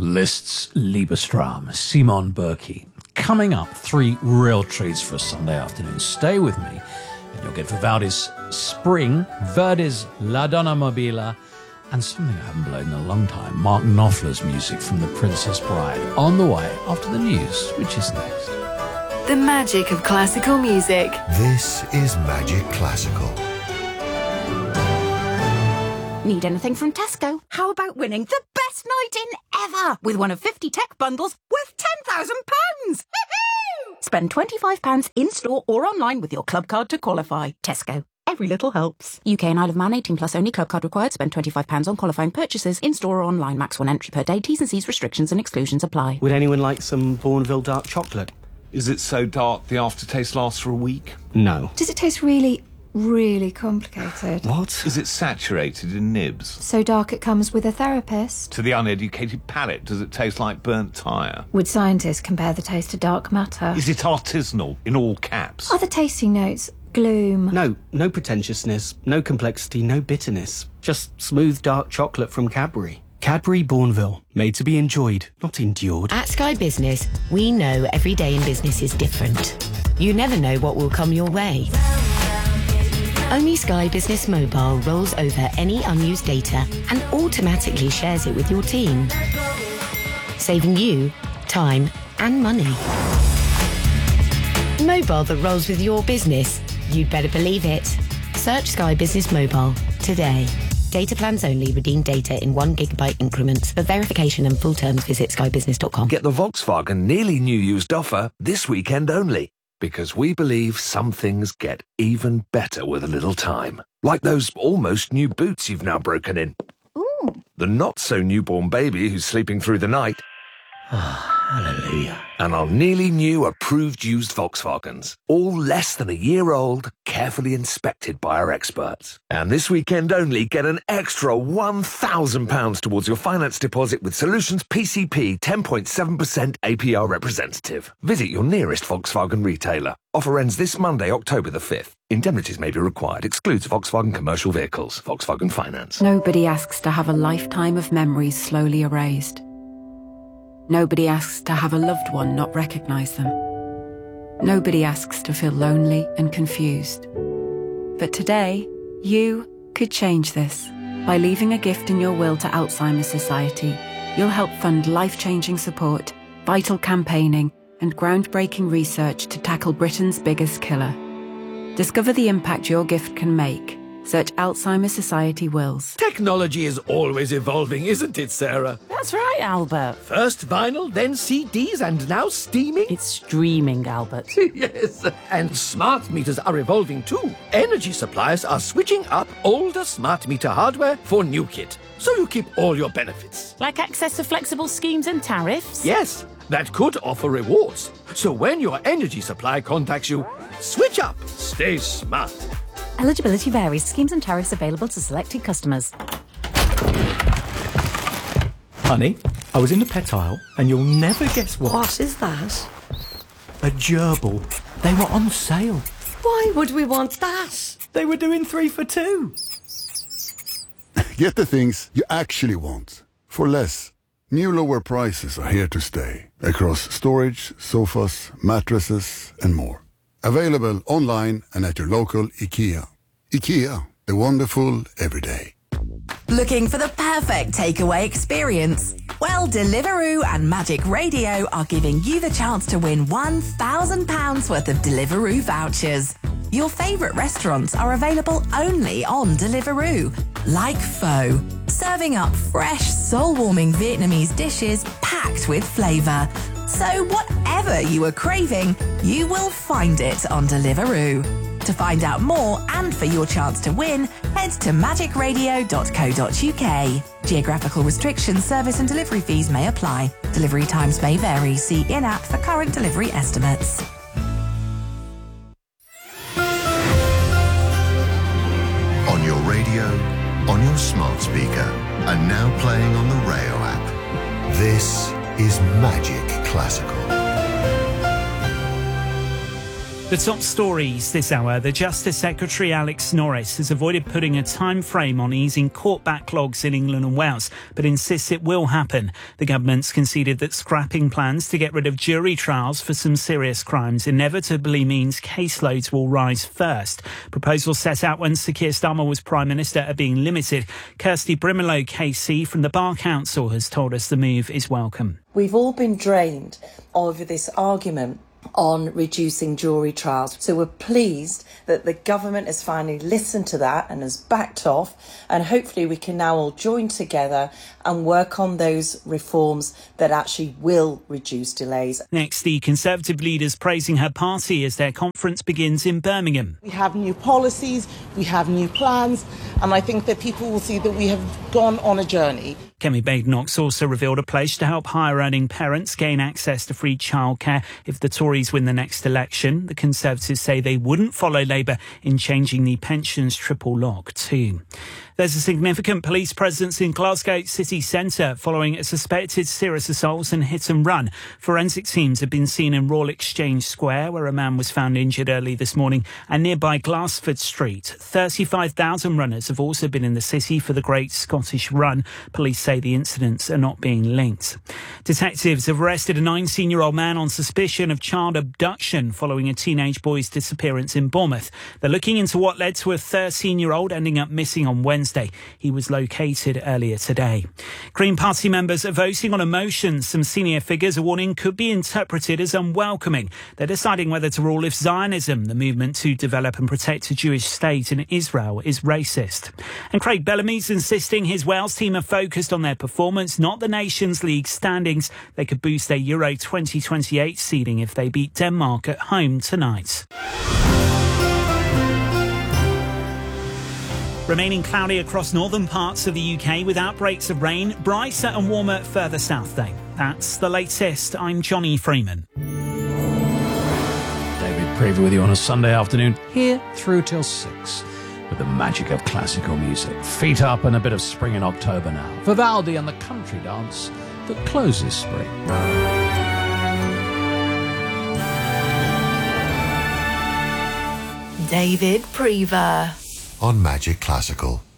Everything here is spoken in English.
Liszt's Liebestraum, Simon Berkey. Coming up, 3 real treats for a Sunday afternoon. Stay with me, and you'll get Vivaldi's Spring, Verdi's La Donna Mobile, and something I haven't blown in a long time, Mark Knopfler's music from The Princess Bride. On the way after the news, which is next. The magic of classical music. This is Magic Classical. Need anything from Tesco? How about winning the best night in ever with one of 50 tech bundles worth £10,000? Spend £25 in-store or online with your club card to qualify. Tesco. Every little helps. UK and Isle of Man 18 plus only. Club card required. Spend £25 on qualifying purchases in-store or online. Max 1 entry per day. T's and C's restrictions and exclusions apply. Would anyone like some Bourneville dark chocolate? Is it so dark the aftertaste lasts for a week? No. Does it taste really complicated? What? Is it saturated in nibs? So dark it comes with a therapist? To the uneducated palate, does it taste like burnt tyre? Would scientists compare the taste of dark matter? Is it artisanal, in all caps? Are the tasting notes gloom? No pretentiousness, no complexity, no bitterness. Just smooth dark chocolate from Cadbury. Cadbury Bourneville, made to be enjoyed, not endured. At Sky Business, we know every day in business is different. You never know what will come your way. Only Sky Business Mobile rolls over any unused data and automatically shares it with your team, saving you time and money. Mobile that rolls with your business. You'd better believe it. Search Sky Business Mobile today. Data plans only. Redeem data in 1 GB increments. For verification and full terms, visit skybusiness.com. Get the Volkswagen nearly new used offer this weekend only. Because we believe some things get even better with a little time. Like those almost new boots you've now broken in. Ooh. The not-so-newborn baby who's sleeping through the night. Hallelujah. And our nearly new approved used Volkswagens. All less than a year old, carefully inspected by our experts. And this weekend only, get an extra £1,000 towards your finance deposit with Solutions PCP 10.7% APR representative. Visit your nearest Volkswagen retailer. Offer ends this Monday, October the 5th. Indemnities may be required. Excludes Volkswagen commercial vehicles. Volkswagen Finance. Nobody asks to have a lifetime of memories slowly erased. Nobody asks to have a loved one not recognise them. Nobody asks to feel lonely and confused. But today, you could change this. By leaving a gift in your will to Alzheimer's Society, you'll help fund life-changing support, vital campaigning, and groundbreaking research to tackle Britain's biggest killer. Discover the impact your gift can make. Search Alzheimer's Society Wills. Technology is always evolving, isn't it, Sarah? That's right, Albert. First vinyl, then CDs, and now streaming? It's streaming, Albert. Yes, and smart meters are evolving too. Energy suppliers are switching up older smart meter hardware for new kit, so you keep all your benefits. Like access to flexible schemes and tariffs? Yes, that could offer rewards. So when your energy supplier contacts you, switch up, stay smart. Eligibility varies. Schemes and tariffs available to selected customers. Honey, I was in the pet aisle and you'll never guess what. What is that? A gerbil. They were on sale. Why would we want that? They were doing 3 for 2. Get the things you actually want for less. New lower prices are here to stay across storage, sofas, mattresses and more. Available online and at your local IKEA. IKEA, the wonderful everyday. Looking for the perfect takeaway experience? Well, Deliveroo and Magic Radio are giving you the chance to win £1,000 worth of Deliveroo vouchers. Your favourite restaurants are available only on Deliveroo, like Pho, serving up fresh, soul-warming Vietnamese dishes packed with flavour. So whatever you are craving, you will find it on Deliveroo. To find out more and for your chance to win, head to magicradio.co.uk. Geographical restrictions, service and delivery fees may apply. Delivery times may vary. See in-app for current delivery estimates. On your radio, on your smart speaker, and now playing on the Rayo app. This is Magic Classical. The top stories this hour. The Justice Secretary Alex Norris has avoided putting a time frame on easing court backlogs in England and Wales, but insists it will happen. The government's conceded that scrapping plans to get rid of jury trials for some serious crimes inevitably means caseloads will rise first. Proposals set out when Sir Keir Starmer was Prime Minister are being limited. Kirsty Brimelow KC from the Bar Council has told us the move is welcome. We've all been drained over this argument on reducing jury trials. So we're pleased that the government has finally listened to that and has backed off, and hopefully we can now all join together and work on those reforms that actually will reduce delays. Next, the Conservative leaders praising her party as their conference begins in Birmingham. We have new policies, we have new plans, and I think that people will see that we have gone on a journey. Kemi Badenoch's also revealed a pledge to help higher-earning parents gain access to free childcare if the Tories win the next election. The Conservatives say they wouldn't follow Labour in changing the pensions triple lock too. There's a significant police presence in Glasgow city centre following a suspected serious assault and hit and run. Forensic teams have been seen in Royal Exchange Square, where a man was found injured early this morning, and nearby Glassford Street. 35,000 runners have also been in the city for the Great Scottish Run. Police say the incidents are not being linked. Detectives have arrested a 19-year-old man on suspicion of child abduction following a teenage boy's disappearance in Bournemouth. They're looking into what led to a 13-year-old ending up missing on Wednesday. He was located earlier today. Green Party members are voting on a motion some senior figures are warning could be interpreted as unwelcoming. They're deciding whether to rule if Zionism, the movement to develop and protect a Jewish state in Israel, is racist. And Craig Bellamy's insisting his Wales team are focused on their performance, not the Nations League standings. They could boost their Euro 2028 seeding if they beat Denmark at home tonight. Remaining cloudy across northern parts of the UK with outbreaks of rain, brighter and warmer further south though. That's the latest. I'm Johnny Freeman. David Prever with you on a Sunday afternoon, here through till 6, with the magic of classical music. Feet up and a bit of spring in October now. Vivaldi and the country dance that closes spring. David Prever on Magic Classical.